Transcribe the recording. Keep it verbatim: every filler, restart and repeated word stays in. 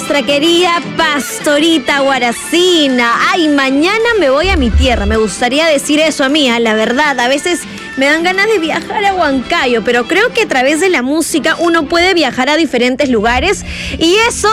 nuestra querida Pastorita Guaracina. Ay, mañana me voy a mi tierra. Me gustaría decir eso a mí, ¿eh? La verdad. A veces me dan ganas de viajar a Huancayo, pero creo que a través de la música uno puede viajar a diferentes lugares y eso